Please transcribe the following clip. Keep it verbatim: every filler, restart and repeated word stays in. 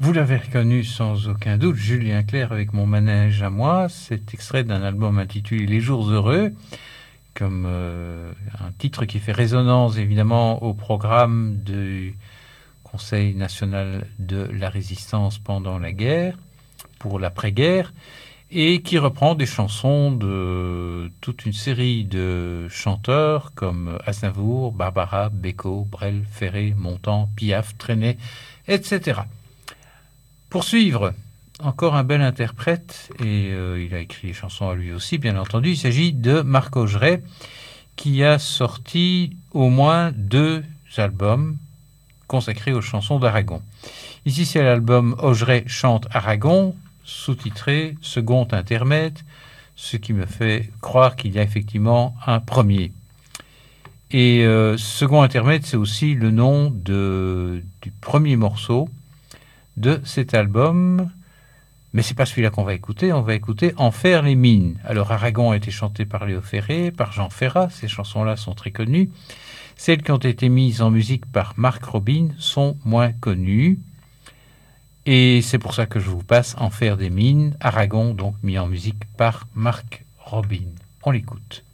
Vous l'avez reconnu sans aucun doute, Julien Clerc avec Mon manège à moi. C'est extrait d'un album intitulé Les jours heureux, comme euh, un titre qui fait résonance évidemment au programme du Conseil national de la résistance pendant la guerre, pour l'après-guerre, et qui reprend des chansons de toute une série de chanteurs comme Aznavour, Barbara, Beko, Brel, Ferré, Montand, Piaf, Trenet, et cetera. Pour suivre, encore un bel interprète, et euh, il a écrit les chansons à lui aussi, bien entendu. Il s'agit de Marc Augeret, qui a sorti au moins deux albums consacrés aux chansons d'Aragon. Ici, c'est l'album Augeret chante Aragon, sous-titré Second intermède, ce qui me fait croire qu'il y a effectivement un premier. Et euh, Second intermède, c'est aussi le nom de, du premier morceau de cet album, mais c'est pas celui-là qu'on va écouter. On va écouter En faire les mines. Alors Aragon a été chanté par Léo Ferré, par Jean Ferrat, ces chansons-là sont très connues. Celles qui ont été mises en musique par Marc Robin sont moins connues, et c'est pour ça que je vous passe En faire des mines, Aragon donc mis en musique par Marc Robin. On l'écoute.